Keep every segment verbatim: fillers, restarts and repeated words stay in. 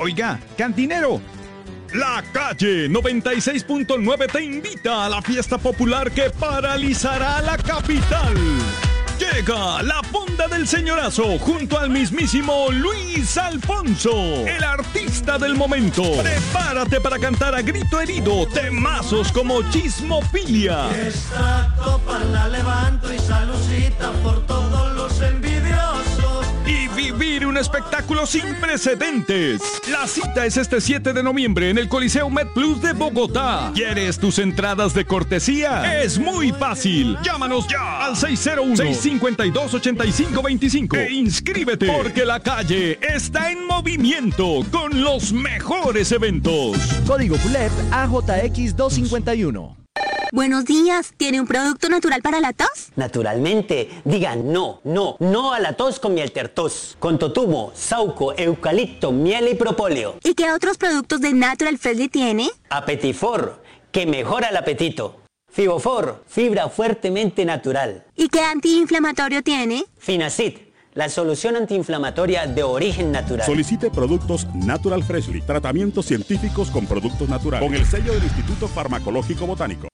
Oiga, cantinero. La Calle noventa y seis punto nueve te invita a la fiesta popular que paralizará la capital. Llega la Fonda del Señorazo junto al mismísimo Luis Alfonso, el artista del momento. Prepárate para cantar a grito herido temazos como Chismofilia. Esta copa la levanto y salucita por todos los envidiosos. Y vivir un espectáculo sin precedentes. La cita es este siete de noviembre en el Coliseo MedPlus de Bogotá. ¿Quieres tus entradas de cortesía? Es muy fácil. Llámanos ya al seis cero uno, seis cinco dos, ocho cinco dos cinco e inscríbete, porque La Calle está en movimiento con los mejores eventos. Código P U L E P A J X doscientos cincuenta y uno. Buenos días, ¿tiene un producto natural para la tos? Naturalmente, digan no, no, no a la tos con miel tertos, con totumo, sauco, eucalipto, miel y propóleo. ¿Y qué otros productos de Natural Freshly tiene? Apetifor, que mejora el apetito. Fibofor, fibra fuertemente natural. ¿Y qué antiinflamatorio tiene? Finacid, la solución antiinflamatoria de origen natural. Solicite productos Natural Freshly, tratamientos científicos con productos naturales, con el sello del Instituto Farmacológico Botánico.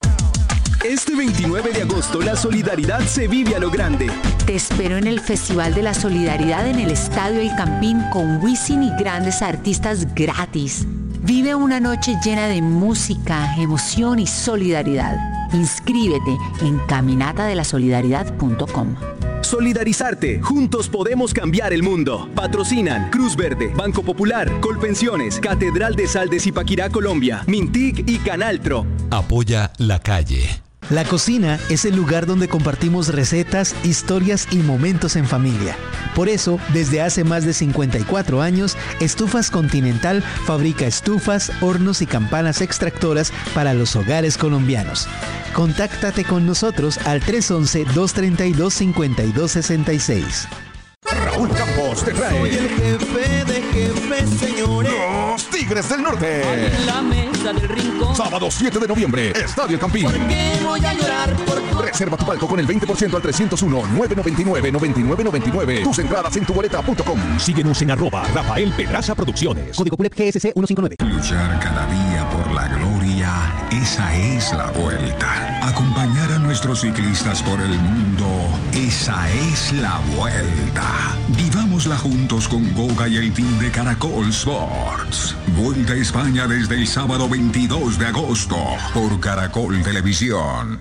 Este veintinueve de agosto la solidaridad se vive a lo grande. Te espero en el Festival de la Solidaridad en el Estadio El Campín con Wisin y grandes artistas gratis. Vive una noche llena de música, emoción y solidaridad. Inscríbete en caminata de la solidaridad punto com. Solidarizarte, juntos podemos cambiar el mundo. Patrocinan Cruz Verde, Banco Popular, Colpensiones, Catedral de Sal de Zipaquirá, Colombia, Mintic y Canaltro. Apoya La Calle. La cocina es el lugar donde compartimos recetas, historias y momentos en familia. Por eso, desde hace más de cincuenta y cuatro años, Estufas Continental fabrica estufas, hornos y campanas extractoras para los hogares colombianos. Contáctate con nosotros al tres once, dos treinta y dos, cincuenta y dos sesenta y seis. Raúl Campos te trae. Soy el jefe de jefes, señores. Los Tigres del Norte. En la mesa del rincón. Sábado siete de noviembre, Estadio El Campín. ¿Por qué voy a llorar por tu... Reserva tu palco con el veinte por ciento al trescientos uno, nueve noventa y nueve, noventa y nueve noventa y nueve. Tus entradas en tu boleta punto com. Síguenos en arroba Rafael Pedraza Producciones. Código P U L E P G S C ciento cincuenta y nueve. Luchar cada día por la gloria, esa es la vuelta. Acompañar a nuestros ciclistas por el mundo, esa es la vuelta. Vivámosla juntos con Goga y el team de Caracol Sports. Vuelta a España desde el sábado veintidós de agosto por Caracol Televisión.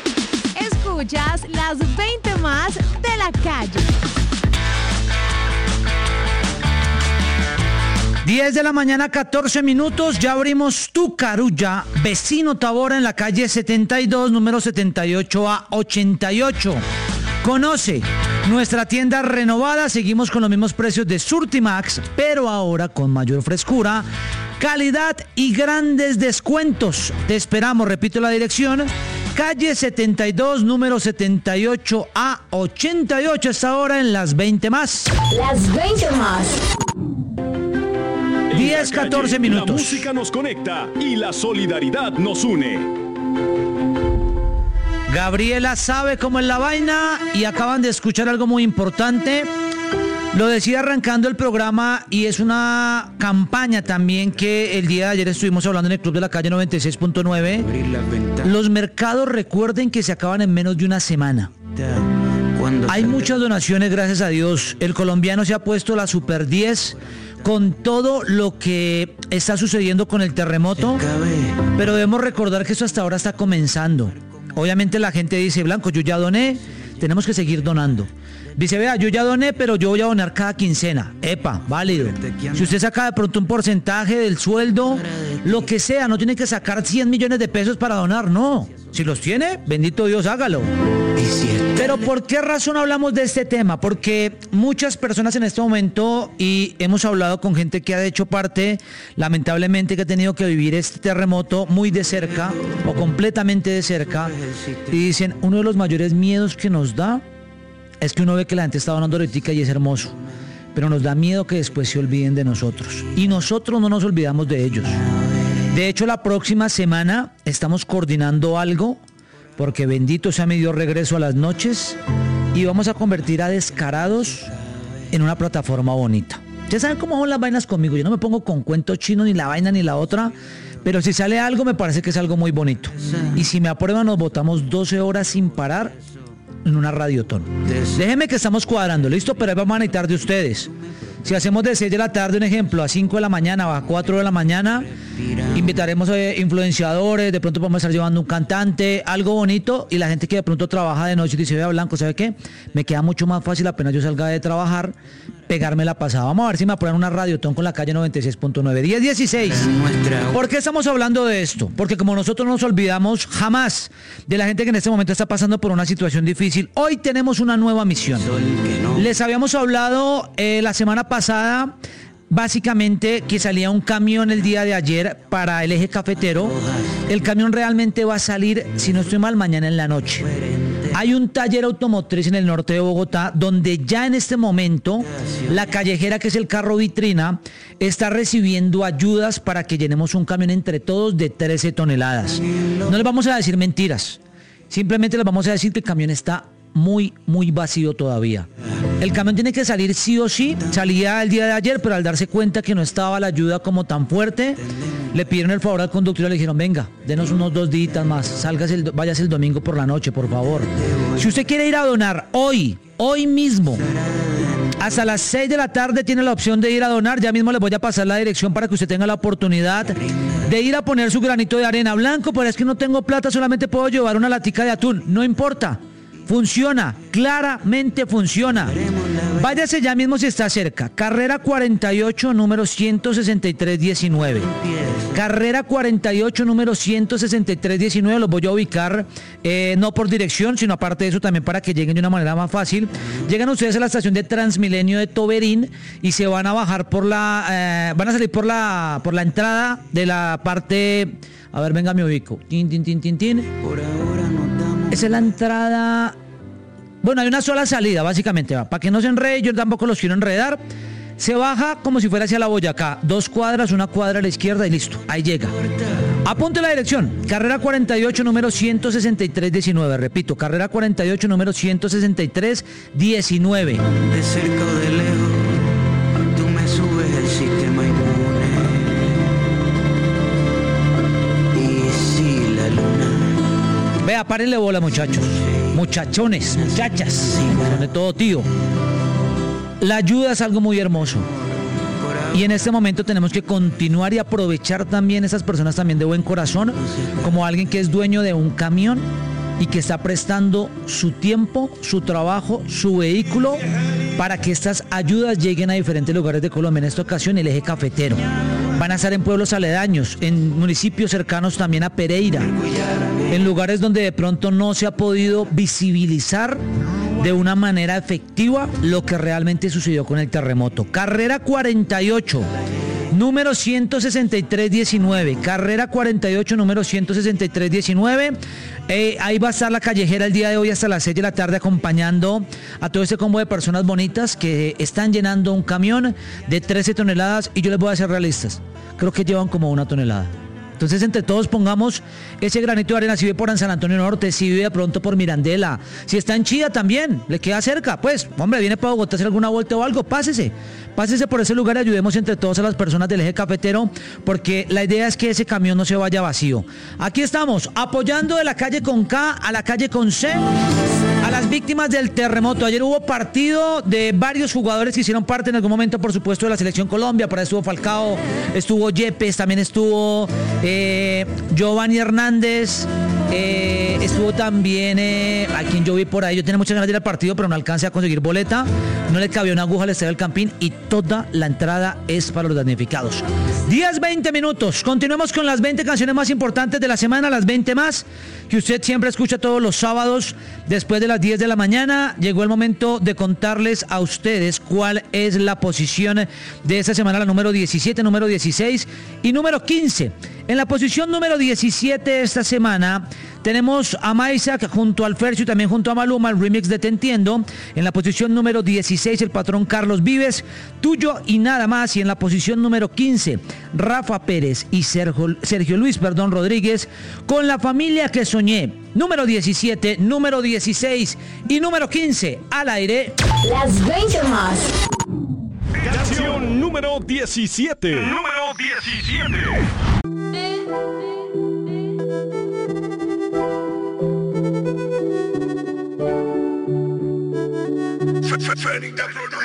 Escuchas las veinte más de La Calle. diez de la mañana, catorce minutos, ya abrimos Tu Carulla, vecino Tabora en la calle setenta y dos, número setenta y ocho a ochenta y ocho. Conoce nuestra tienda renovada, seguimos con los mismos precios de Surtimax, pero ahora con mayor frescura, calidad y grandes descuentos. Te esperamos, repito la dirección, calle setenta y dos, número setenta y ocho a ochenta y ocho, esta hora en las veinte más. Las veinte más. diez, catorce minutos. La música nos conecta y la solidaridad nos une. Gabriela sabe cómo es la vaina y acaban de escuchar algo muy importante. Lo decía arrancando el programa y es una campaña también que el día de ayer estuvimos hablando en el Club de la Calle noventa y seis punto nueve. Los mercados, recuerden que se acaban en menos de una semana. Hay muchas donaciones, gracias a Dios. El colombiano se ha puesto la Super diez con todo lo que está sucediendo con el terremoto, pero debemos recordar que eso hasta ahora está comenzando. Obviamente la gente dice, Blanco, yo ya doné, tenemos que seguir donando. Dice, vea, yo ya doné, pero yo voy a donar cada quincena. Epa, válido. Si usted saca de pronto un porcentaje del sueldo, lo que sea, no tiene que sacar cien millones de pesos para donar, no. Si los tiene, bendito Dios, hágalo. Pero ¿por qué razón hablamos de este tema? Porque muchas personas en este momento, y hemos hablado con gente que ha hecho parte, lamentablemente, que ha tenido que vivir este terremoto muy de cerca, o completamente de cerca, y dicen, uno de los mayores miedos que nos da es que uno ve que la gente está donando ahorita y es hermoso, pero nos da miedo que después se olviden de nosotros. Y nosotros no nos olvidamos de ellos. De hecho, la próxima semana estamos coordinando algo, porque bendito sea mi Dios, regreso a las noches, y vamos a convertir a Descarados en una plataforma bonita. Ustedes saben cómo son las vainas conmigo. Yo no me pongo con cuento chino, ni la vaina, ni la otra. Pero si sale algo, me parece que es algo muy bonito. Y si me aprueban, nos votamos doce horas sin parar en una radiotón. Déjenme que estamos cuadrando, ¿listo? Pero ahí vamos a necesitar de ustedes. Si hacemos de seis de la tarde, un ejemplo, a cinco de la mañana o a cuatro de la mañana, invitaremos a influenciadores, de pronto podemos estar llevando un cantante, algo bonito, y la gente que de pronto trabaja de noche y dice, vea Blanco, ¿sabe qué? Me queda mucho más fácil apenas yo salga de trabajar, pegarme la pasada. Vamos a ver si me aprueban una radiotón con la calle noventa y seis punto nueve. diez dieciséis. ¿Por qué estamos hablando de esto? Porque como nosotros no nos olvidamos jamás de la gente que en este momento está pasando por una situación difícil, hoy tenemos una nueva misión. Les habíamos hablado eh, la semana pasada, básicamente, que salía un camión el día de ayer para el eje cafetero. El camión realmente va a salir, si no estoy mal, mañana en la noche. Hay un taller automotriz en el norte de Bogotá donde ya en este momento la callejera, que es el carro vitrina, está recibiendo ayudas para que llenemos un camión entre todos de trece toneladas. No les vamos a decir mentiras, simplemente les vamos a decir que el camión está muy, muy vacío todavía. El camión tiene que salir sí o sí. Salía el día de ayer, pero al darse cuenta que no estaba la ayuda como tan fuerte, le pidieron el favor al conductor y le dijeron, venga, denos unos dos días más, salgas el, váyase el domingo por la noche, por favor. Si usted quiere ir a donar hoy, hoy mismo, hasta las seis de la tarde tiene la opción de ir a donar. Ya mismo les voy a pasar la dirección para que usted tenga la oportunidad de ir a poner su granito de arena. Blanco, pero es que no tengo plata, solamente puedo llevar una latica de atún. No importa. Funciona, claramente funciona. Váyase ya mismo si está cerca. Carrera cuarenta y ocho, número ciento sesenta y tres diecinueve. Carrera cuarenta y ocho, número ciento sesenta y tres diecinueve. Los voy a ubicar eh, no por dirección, sino aparte de eso también para que lleguen de una manera más fácil. Llegan ustedes a la estación de Transmilenio de Toberín y se van a bajar por la... Eh, van a salir por la, por la entrada de la parte... A ver, venga, me ubico. Tin, tin, tin, tin, tin. Por ahora no damos. Esa es la entrada. Bueno, hay una sola salida, básicamente. Va. Para que no se enrede, yo tampoco los quiero enredar. Se baja como si fuera hacia la Boyacá. Dos cuadras, una cuadra a la izquierda y listo. Ahí llega. Apunte la dirección. Carrera cuarenta y ocho, número ciento sesenta y tres diecinueve. Repito, carrera cuarenta y ocho, número ciento sesenta y tres diecinueve. De cerca o de lejos, tú me subes el sistema inmune. Vea, párenle bola, muchachos, muchachones, muchachas, de todo tío. La ayuda es algo muy hermoso. Y en este momento tenemos que continuar y aprovechar también esas personas también de buen corazón, como alguien que es dueño de un camión y que está prestando su tiempo, su trabajo, su vehículo para que estas ayudas lleguen a diferentes lugares de Colombia. En esta ocasión el eje cafetero. Van a estar en pueblos aledaños, en municipios cercanos también a Pereira, en lugares donde de pronto no se ha podido visibilizar de una manera efectiva lo que realmente sucedió con el terremoto. Carrera cuarenta y ocho, número ciento sesenta y tres diecinueve. Carrera cuarenta y ocho, número ciento sesenta y tres diecinueve. Eh, ahí va a estar la callejera el día de hoy hasta las seis de la tarde acompañando a todo este combo de personas bonitas que están llenando un camión de trece toneladas y yo les voy a ser realistas. Creo que llevan como una tonelada. Entonces entre todos pongamos ese granito de arena. Si vive por San Antonio Norte, si vive de pronto por Mirandela, si está en Chía también, le queda cerca, pues, hombre, viene para Bogotá a hacer alguna vuelta o algo, pásese. Pásese por ese lugar y ayudemos entre todos a las personas del eje cafetero, porque la idea es que ese camión no se vaya vacío. Aquí estamos, apoyando de la calle con K a la calle con C, a las víctimas del terremoto. Ayer hubo partido de varios jugadores que hicieron parte en algún momento, por supuesto, de la Selección Colombia. Por ahí estuvo Falcao, estuvo Yepes, también estuvo eh, Giovanni Hernández, eh, estuvo también eh, a quien yo vi por ahí. Yo tenía muchas ganas de ir al partido, pero no alcancé a conseguir boleta. No le cabía una aguja al Estadio del Campín y toda la entrada es para los damnificados. diez, veinte minutos. Continuemos con las veinte canciones más importantes de la semana, las veinte más que usted siempre escucha todos los sábados después de las diez de la mañana. Llegó el momento de contarles a ustedes cuál es la posición de esta semana, la número diecisiete, número dieciséis y número quince. En la posición número diecisiete esta semana tenemos a Maisak junto al Fercio y también junto a Maluma, el remix de Te Entiendo. En la posición número dieciséis, el patrón Carlos Vives, Tuyo y Nada Más. Y en la posición número quince, Rafa Pérez y Sergio, Sergio Luis perdón, Rodríguez, Con la Familia que Soñé. Número diecisiete, número dieciséis y número quince al aire. Las veinte más. Canción número diecisiete. Número diecisiete. Freddy the Producer.